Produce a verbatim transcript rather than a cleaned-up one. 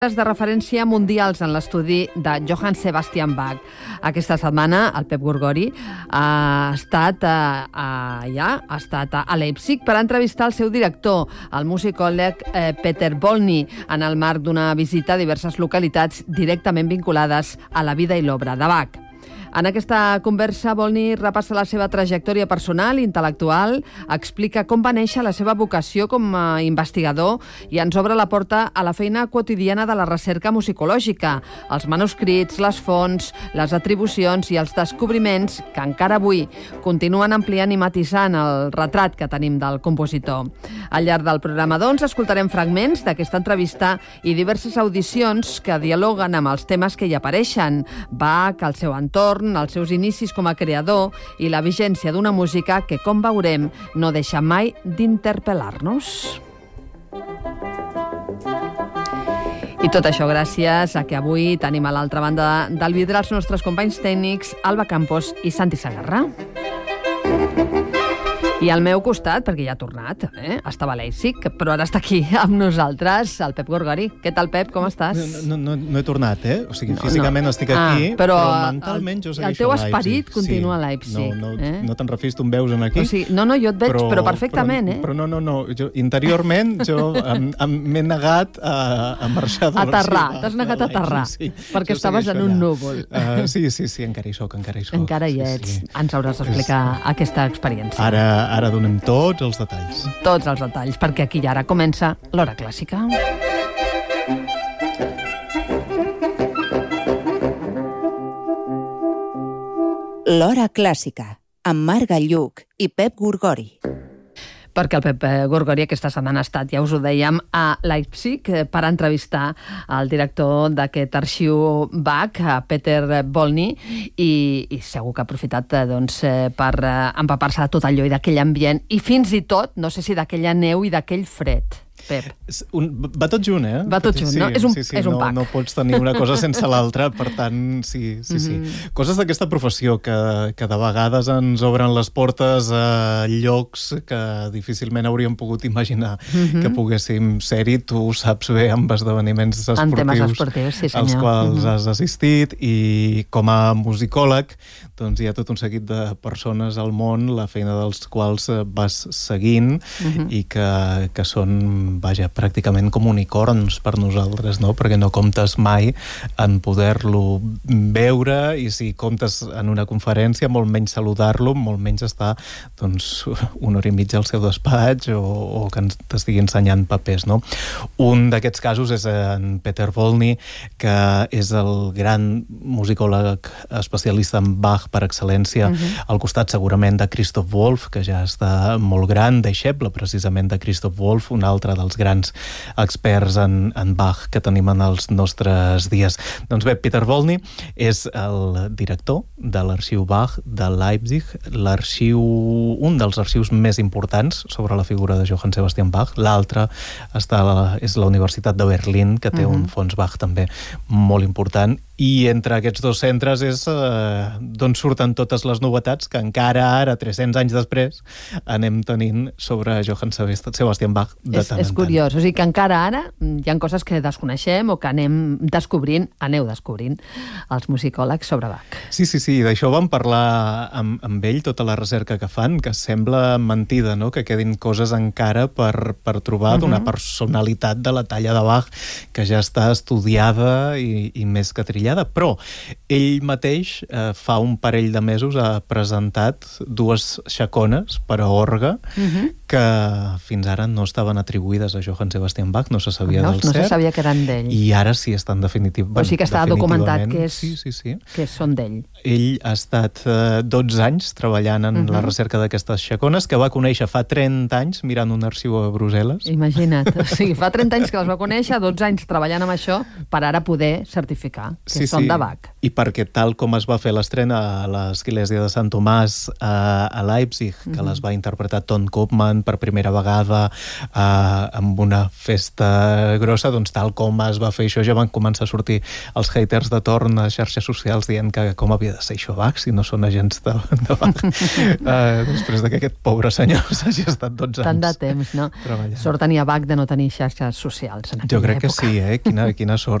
de referència mundials en l'estudi de Johann Sebastian Bach. Aquesta setmana el Pep Gorgori ha estat a, a, allà, ha estat a Leipzig per entrevistar el seu director, el musicòleg eh, Peter Volny, en el marc d'una visita a diverses localitats directament vinculades a la vida i l'obra de Bach. En aquesta conversa, Volny repassa la seva trajectòria personal i intel·lectual, explica com va néixer la seva vocació com a investigador i ens obre la porta a la feina quotidiana de la recerca musicològica, els manuscrits, les fonts, les atribucions i els descobriments que encara avui continuen ampliant i matisant el retrat que tenim del compositor. Al llarg del programa, doncs, escoltarem fragments d'aquesta entrevista i diverses audicions que dialoguen amb els temes que hi apareixen, Bach, el seu entorn, els seus inicis com a creador i la vigència d'una música que, com veurem, no deixa mai d'interpel·lar-nos. I tot això gràcies a que avui tenim a l'altra banda del vidre els nostres companys tècnics Alba Campos i Santi Sagarra. I al meu costat, perquè ja ha tornat, eh? Estava a Leipzig, però ara està aquí amb nosaltres, el Pep Gorgori. Què tal, Pep? Com estàs? No, no, no he tornat, eh? O sigui, no, físicament no. estic aquí, ah, però, però mentalment jo segueixo a Leipzig. El teu esperit continua a Leipzig. No, no, eh? no te'n refis, tu em veus aquí. O sigui, no, no, jo et veig, però, però perfectament, però, eh? Però no, no, no. Jo, interiorment jo m'he negat a, a marxar de Aterrar, t'has negat a aterrar, sí, perquè estaves en un núvol. Uh, sí, sí, sí, encara hi soc, encara hi soc. Encara hi ets. Sí, sí. Ens hauràs d'explicar és... aquesta experiència. Ara, ara donem tots els detalls. Tots els detalls, perquè aquí i ara comença l'Hora Clàssica. L'Hora Clàssica, amb Marc Gallluc i Pep Gorgori. Perquè el Pep Gorgori aquesta setmana ha estat, ja us ho dèiem, a Leipzig per entrevistar el director d'aquest arxiu Bach, Peter Volny, i, i segur que ha aprofitat doncs, per empapar-se de tot allò i d'aquell ambient, i fins i tot, no sé si d'aquella neu i d'aquell fred. Pep. Un, va tot junt, eh? Va tot junt, sí, no? És un, sí, sí, és un no, pack. No pots tenir una cosa sense l'altra, per tant, sí, sí, sí. Mm-hmm. Coses d'aquesta professió que, que de vegades ens obren les portes a llocs que difícilment hauríem pogut imaginar mm-hmm. que poguéssim ser-hi. Tu saps bé amb esdeveniments esportius, en temes esportius, sí, senyor. als quals mm-hmm. has assistit, i com a musicòleg doncs hi ha tot un seguit de persones al món, la feina dels quals vas seguint mm-hmm. i que, que són vaja, pràcticament com unicorns per nosaltres, no? Perquè no comptes mai en poder-lo veure, i si comptes en una conferència, molt menys saludar-lo, molt menys estar doncs, una hora i mitja al seu despatx o, o que ens estigui ensenyant papers, no? Un d'aquests casos és en Peter Volny, que és el gran musicòleg especialista en Bach per excel·lència, uh-huh. al costat segurament de Christoph Wolff, que ja està molt gran, deixeble precisament de Christoph Wolff, un altre dels grans experts en, en Bach que tenim en els nostres dies. Doncs bé, Peter Volny és el director de l'arxiu Bach de Leipzig, l'arxiu, un dels arxius més importants sobre la figura de Johann Sebastian Bach. L'altre està a la, és la Universitat de Berlín, que té uh-huh. un fons Bach també molt important, i entre aquests dos centres és eh, d'on surten totes les novetats que encara ara, tres-cents anys després, anem tenint sobre Johann Sebastian Bach de és, tant en tant. És curiós, o sigui que encara ara hi ha coses que desconeixem o que anem descobrint, aneu descobrint els musicòlegs sobre Bach. Sí, sí, sí, d'això vam parlar amb, amb ell, tota la recerca que fan, que sembla mentida, no?, que quedin coses encara per, per trobar uh-huh. d'una personalitat de la talla de Bach que ja està estudiada i, i més que trillada. Però ell mateix eh, fa un parell de mesos ha presentat dues xacones per a orgue uh-huh. que fins ara no estaven atribuïdes a Johann Sebastian Bach, no se sabia no, del no cert. No se sabia que eren d'ell. I ara sí estan definitiv, o sigui que està documentat que, és, sí, sí, sí. que són d'ell. Ell ha estat eh, dotze anys treballant en uh-huh. la recerca d'aquestes xacones, que va conèixer fa trenta anys mirant un arxiu a Brussel·les. Imagina't, o sigui, fa trenta anys que les va conèixer, dotze anys treballant amb això, per ara poder certificar que que sí, són sí. de Bach. I perquè tal com es va fer l'estrena a l'església de Sant Tomàs a, a Leipzig, que mm-hmm. les va interpretar Ton Koopman per primera vegada uh, amb una festa grossa, doncs tal com es va fer això ja van començar a sortir els haters de torn a xarxes socials dient que com havia de ser això Bach si no són agents de, de Bach. uh, després que aquest pobre senyor s'hagi estat dotze anys tant de temps, no? treballant. Sort tenia Bach de no tenir xarxes socials en aquella Jo crec època. que sí, eh? Quina, quina sort.